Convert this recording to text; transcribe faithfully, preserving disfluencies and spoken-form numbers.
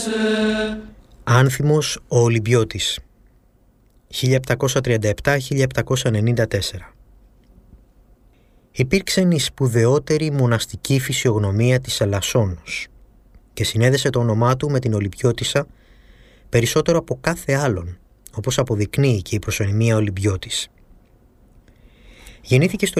Άνθιμος ο Ολυμπιώτης, χίλια επτακόσια τριάντα επτά με χίλια επτακόσια ενενήντα τέσσερα. Υπήρξεν η σπουδαιότερη μοναστική φυσιογνωμία της Ελασσόνος και συνέδεσε το όνομά του με την Ολυμπιώτισσα περισσότερο από κάθε άλλον, όπως αποδεικνύει και η προσωνυμία Ολυμπιώτης. Γεννήθηκε στο